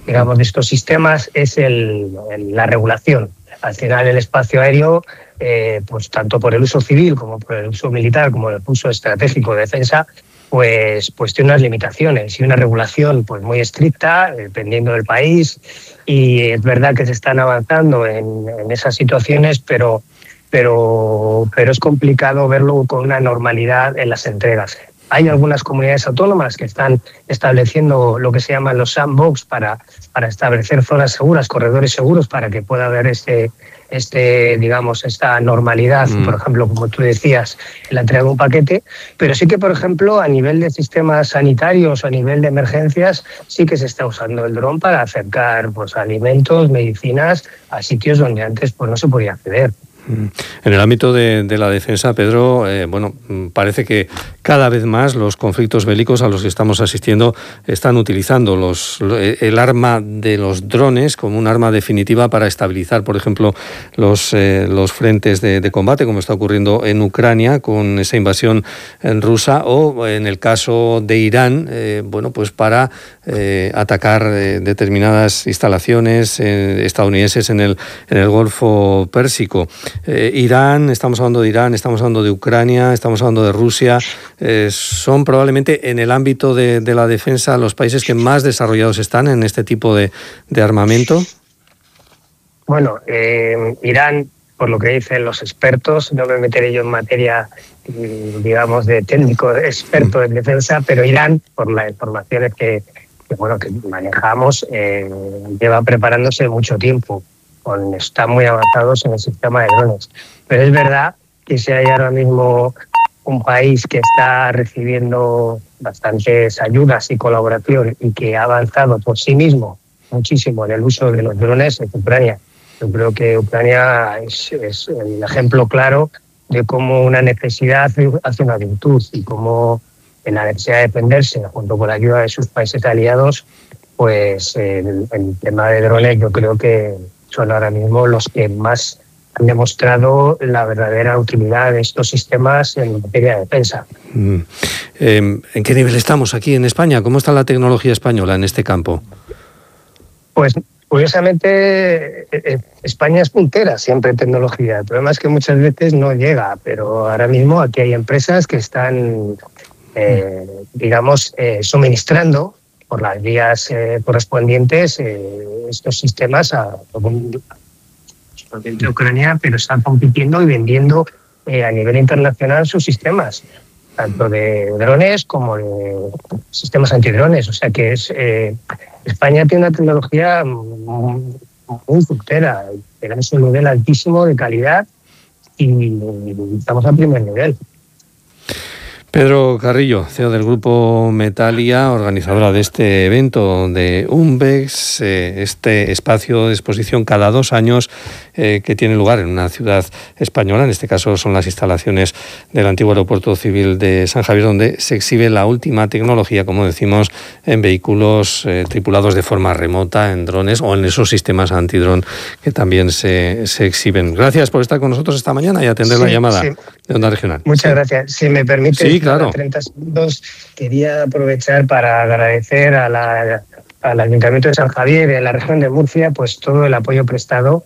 digamos, de estos sistemas es la regulación. Al final el espacio aéreo, pues tanto por el uso civil como por el uso militar, como el uso estratégico de defensa, pues tiene unas limitaciones y una regulación pues muy estricta, dependiendo del país. Y es verdad que se están avanzando en esas situaciones, pero es complicado verlo con una normalidad en las entregas. Hay algunas comunidades autónomas que están estableciendo lo que se llaman los sandbox para establecer zonas seguras, corredores seguros, para que pueda haber digamos, esta normalidad, por ejemplo, como tú decías, en la entrega de un paquete. Pero sí que, por ejemplo, a nivel de sistemas sanitarios o a nivel de emergencias, sí que se está usando el dron para acercar pues alimentos, medicinas a sitios donde antes pues no se podía acceder. En el ámbito de la defensa, Pedro, parece que cada vez más los conflictos bélicos a los que estamos asistiendo están utilizando el arma de los drones como un arma definitiva para estabilizar, por ejemplo, los frentes de combate, como está ocurriendo en Ucrania con esa invasión rusa, o en el caso de Irán, pues para atacar determinadas instalaciones estadounidenses en el Golfo Pérsico. Irán, estamos hablando de Irán, estamos hablando de Ucrania, estamos hablando de Rusia. Son probablemente en el ámbito de la defensa los países que más desarrollados están en este tipo de armamento. Bueno, Irán, por lo que dicen los expertos, no me meteré yo en materia, digamos, de técnico experto en defensa, pero Irán, por las informaciones que manejamos, lleva preparándose mucho tiempo. Están muy avanzados en el sistema de drones. Pero es verdad que si hay ahora mismo un país que está recibiendo bastantes ayudas y colaboración y que ha avanzado por sí mismo muchísimo en el uso de los drones, es Ucrania. Yo creo que Ucrania es el ejemplo claro de cómo una necesidad hace una virtud y cómo en la necesidad de defenderse, junto con la ayuda de sus países aliados, pues el tema de drones yo creo que son ahora mismo los que más han demostrado la verdadera utilidad de estos sistemas en materia de defensa. ¿En qué nivel estamos aquí en España? ¿Cómo está la tecnología española en este campo? Pues curiosamente España es puntera siempre en tecnología. El problema es que muchas veces no llega, pero ahora mismo aquí hay empresas que están, suministrando por las vías correspondientes estos sistemas a Ucrania, pero están compitiendo y vendiendo a nivel internacional sus sistemas, tanto de drones como de sistemas antidrones. O sea que España tiene una tecnología muy puntera, tenemos un nivel altísimo de calidad y estamos al primer nivel. Pedro Carrillo, CEO del Grupo Metalia, organizadora de este evento de UNBEX, este espacio de exposición cada 2 años que tiene lugar en una ciudad española. En este caso son las instalaciones del antiguo aeropuerto civil de San Javier, donde se exhibe la última tecnología, como decimos, en vehículos tripulados de forma remota, en drones o en esos sistemas antidrón que también se exhiben. Gracias por estar con nosotros esta mañana y atender la llamada de Onda Regional. Muchas gracias. Si me permite, sí, claro. 30 segundos, quería aprovechar para agradecer al Ayuntamiento de San Javier y a la región de Murcia pues todo el apoyo prestado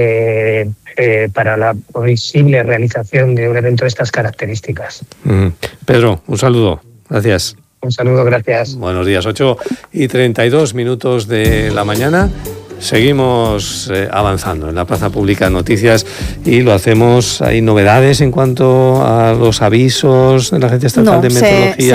para la posible realización de un evento de estas características. Pedro, un saludo. Gracias. Un saludo, gracias. Buenos días, 8:32 de la mañana. Seguimos avanzando en la Plaza Pública Noticias y lo hacemos. Hay novedades en cuanto a los avisos de la Agencia Estatal de Meteorología.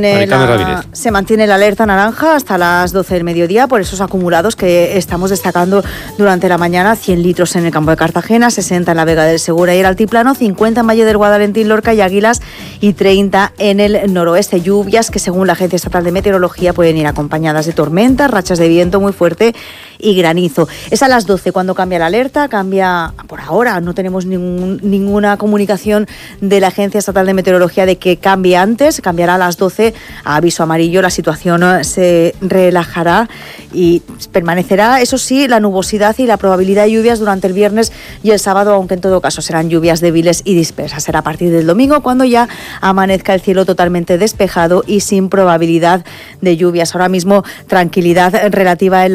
Se mantiene la alerta naranja hasta las 12 del mediodía por esos acumulados que estamos destacando durante la mañana. 100 litros en el campo de Cartagena, 60 en la Vega del Segura y el Altiplano, 50 en Valle del Guadalentín, Lorca y Águilas y 30 en el noroeste. Lluvias que según la Agencia Estatal de Meteorología pueden ir acompañadas de tormentas, rachas de viento muy fuerte y granizo. Es a las 12 cuando cambia la alerta, cambia por ahora, no tenemos ninguna comunicación de la Agencia Estatal de Meteorología de que cambie antes, cambiará a las 12 a aviso amarillo, la situación se relajará y permanecerá, eso sí, la nubosidad y la probabilidad de lluvias durante el viernes y el sábado, aunque en todo caso serán lluvias débiles y dispersas. Será a partir del domingo cuando ya amanezca el cielo totalmente despejado y sin probabilidad de lluvias. Ahora mismo tranquilidad relativa en